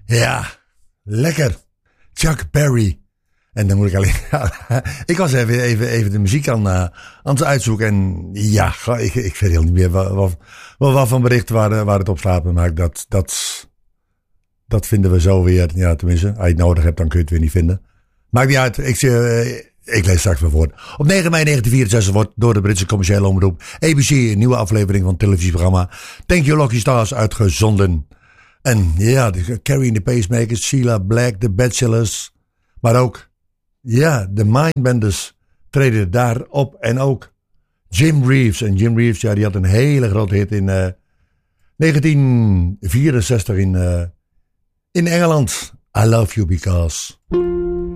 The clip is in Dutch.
Ja, lekker. Chuck Berry. En dan moet ik alleen... ik was even de muziek aan het uitzoeken. En ja, ik weet heel niet meer wat van berichten waar het op staat. Maar dat vinden we zo weer. Ja, tenminste, als je het nodig hebt, dan kun je het weer niet vinden. Maakt niet uit. Ik lees straks weer voor. Op 9 mei 1964 wordt door de Britse commerciële omroep ABC een nieuwe aflevering van het televisieprogramma Thank You Lucky Stars uitgezonden. En ja, Carrie and the Pacemakers, Sheila Black, The Bachelors. Maar ook, ja, de Mindbenders treden daar op. En ook Jim Reeves. En Jim Reeves, ja, die had een hele grote hit in 1964 in Engeland. I Love You Because...